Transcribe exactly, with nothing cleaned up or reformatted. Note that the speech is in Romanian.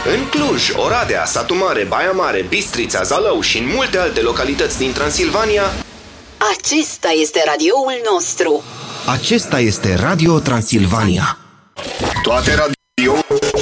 În Cluj, Oradea, Satu Mare, Baia Mare, Bistrița, Zalău și în multe alte localități din Transilvania. Acesta este radioul nostru. Acesta este Radio Transilvania. Toate radio